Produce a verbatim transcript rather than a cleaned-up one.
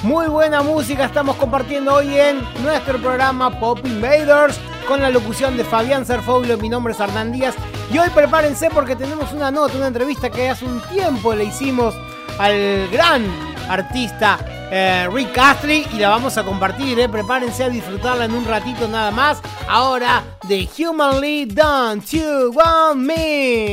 Muy buena música estamos compartiendo hoy en nuestro programa Pop Invaders con la locución de Fabián Serfoglio. Mi nombre es Hernán Díaz y hoy prepárense porque tenemos una nota, una entrevista que hace un tiempo le hicimos al gran artista eh, Rick Astley y la vamos a compartir, eh. Prepárense a disfrutarla en un ratito nada más. Ahora, The Humanly Don't You Want Me.